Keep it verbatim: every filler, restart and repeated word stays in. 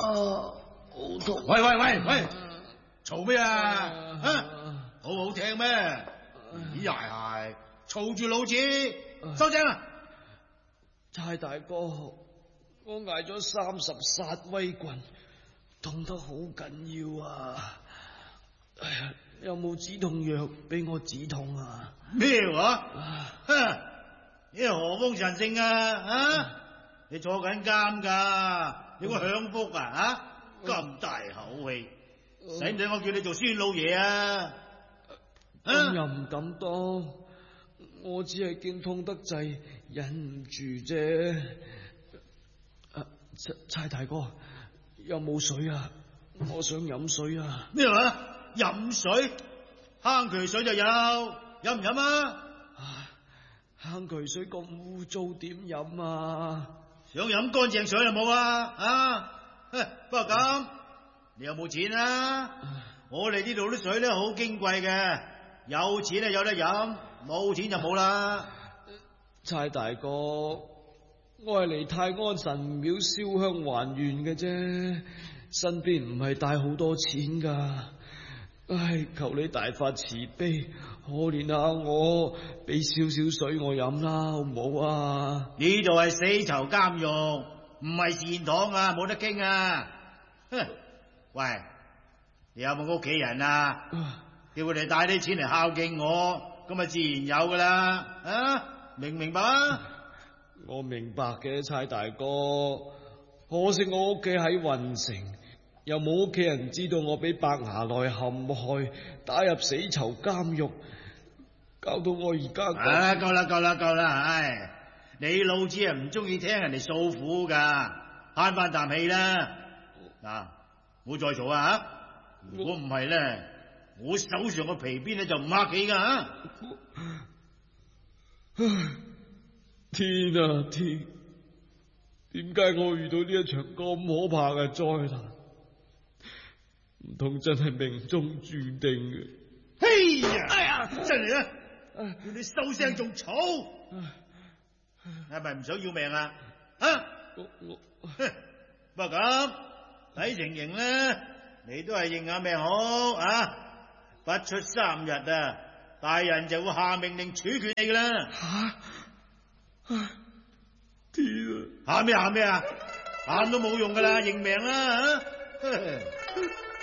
好痛！ 喂喂喂喂，嘈咩啊？啊，好好聽咩？咦係係，嘈住老子，收聲啊！ 差大哥，我挨咗三十殺威棍，痛得好緊要啊！哎呀，有冇止痛藥俾我止痛啊？ 咩話？哼！你何方神聖啊？啊！你坐緊監噶，你個享福啊？啊！咁大口氣，使唔使我叫你做孫老爺啊？ 咁又唔敢當，我只係驚痛得滯，忍唔住啫。啊，差大哥，有冇水啊？我想飲水啊！ 咩話？飲水？坑渠水就有，飲唔飲啊？ 啊，坑渠水咁污糟，點飲啊？ 想飲乾淨水有冇啊？啊！不過咁，你有冇錢啊？我哋呢度啲水咧好矜貴嘅，有錢咧有得飲，冇錢就冇啦。 差大哥，我係嚟泰安神廟燒香還願嘅啫，身邊唔係帶好多錢噶。唉，求你大發慈悲，可憐下我，俾少少水我飲啦，好唔好啊？ 呢度係死囚監獄，唔係善堂啊，冇得傾啊！哼，喂，你有冇屋企人啊？叫佢哋帶啲錢嚟孝敬我，咁咪自然有噶啦，啊？明唔明白啊？ 我明白嘅，差大哥，可惜我屋企喺雲城，又冇屋企人知道我俾白牙內陷害，打入死囚監獄，搞到我而家…… 啊，夠啦夠啦夠啦！唉，你老子啊唔中意聽人哋訴苦噶，慳翻啖氣啦！嗱，唔好再嘈啊！吓，如果唔係咧，我手上個皮鞭咧就唔客氣噶吓！ 唉，天啊天，點解我遇到呢一場咁可怕嘅災難？唔通真係命中注定嘅？ 嘿呀！哎呀，真係啊！叫你收聲仲嘈，係咪唔想要命啊？啊！ 我我不過咁睇情形咧，你都係認下命好啊！不出三日啊，大人就會下命令處決你噶啦！ 吓！唉，天啊！ 喊咩喊咩啊？喊都冇用噶啦，認命啦！啊